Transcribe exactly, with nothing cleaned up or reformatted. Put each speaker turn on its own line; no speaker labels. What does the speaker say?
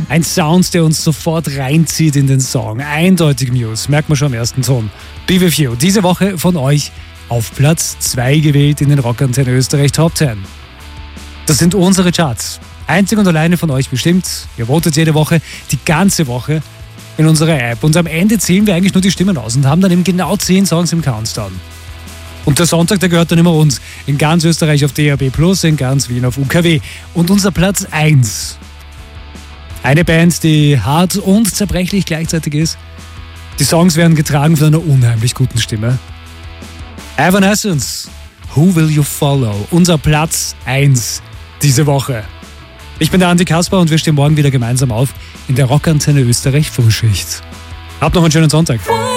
Ein Sound, der uns sofort reinzieht in den Song. Eindeutig Muse, merkt man schon am ersten Ton. Be With You, diese Woche von euch auf Platz zwei gewählt in den Rockantenne Österreich Top zehn. Das sind unsere Charts. Einzig und alleine von euch bestimmt. Ihr votet jede Woche, die ganze Woche in unserer App. Und am Ende zählen wir eigentlich nur die Stimmen aus und haben dann eben genau zehn Songs im Countdown. Und der Sonntag, der gehört dann immer uns. In ganz Österreich auf D A B plus, in ganz Wien auf U K W. Und unser Platz eins. Eine Band, die hart und zerbrechlich gleichzeitig ist. Die Songs werden getragen von einer unheimlich guten Stimme. Evanescence, Who Will You Follow? Unser Platz eins diese Woche. Ich bin der Andi Kasper und wir stehen morgen wieder gemeinsam auf in der Rockantenne Österreich Frühschicht. Habt noch einen schönen Sonntag.